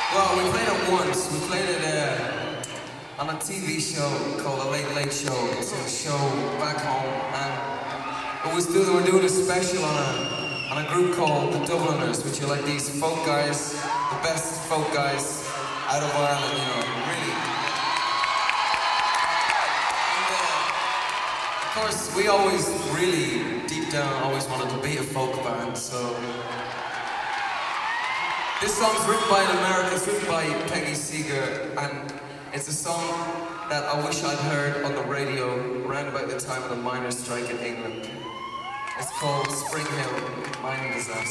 Well, we played it once. We played it on a TV show called The Late Late Show. It's a show back home, and we're doing a special on a group called The Dubliners, which are like these folk guys, the best folk guys out of Ireland, you know, really. And, of course, we always really, deep down, always wanted to be a folk band, so... This song's written by an American, it's written by Peggy Seeger, and it's a song that I wish I'd heard on the radio around about the time of the miners' strike in England. It's called Spring Hill Mining Disaster.